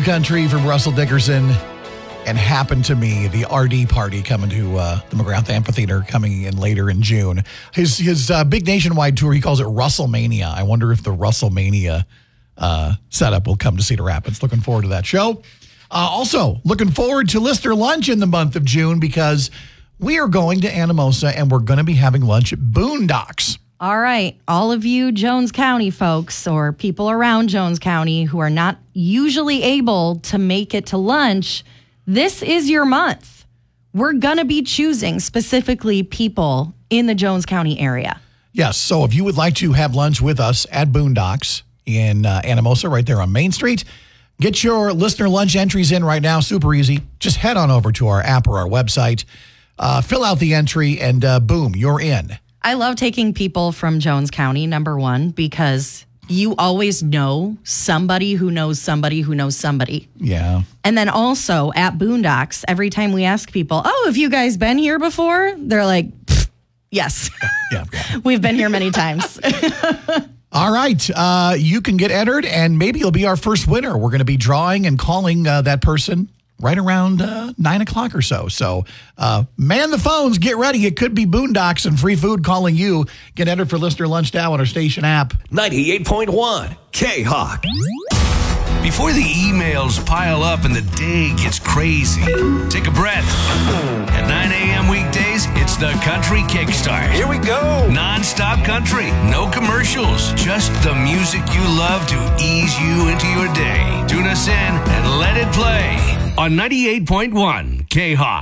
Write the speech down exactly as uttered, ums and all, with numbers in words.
Country from Russell Dickerson and Happen to Me, the R D party coming to uh, the McGrath Amphitheater coming in later in June. His his uh, big nationwide tour, he calls it Russellmania. I wonder if the Russellmania uh, setup will come to Cedar Rapids. Looking forward to that show. Uh, also, looking forward to Listener Lunch in the month of June because we are going to Anamosa and we're going to be having lunch at Boondocks. All right, all of you Jones County folks or people around Jones County who are not usually able to make it to lunch, this is your month. We're going to be choosing specifically people in the Jones County area. Yes, so if you would like to have lunch with us at Boondocks in uh, Anamosa, right there on Main Street, get your listener lunch entries in right now. Super easy. Just head on over to our app or our website, uh, fill out the entry, and uh, boom, you're in. I love taking people from Jones County, number one, because you always know somebody who knows somebody who knows somebody. Yeah. And then also at Boondocks, every time we ask people, oh, have you guys been here before? They're like, yes. Yeah, yeah. We've been here many times. All right. Uh, you can get entered, and maybe you'll be our first winner. We're going to be drawing and calling uh, that person right around uh, nine o'clock or so. So uh, man the phones, get ready. It could be Boondocks and free food calling you. Get entered for Listener Lunch now on our station app. ninety-eight point one K-Hawk. Before the emails pile up and the day gets crazy, take a breath. At nine a.m. weekdays, it's the Country Kickstart. Here we go. Non-stop country, no commercials, just the music you love to ease you into your day. Tune us in and let it play on ninety-eight point one K-Hawk.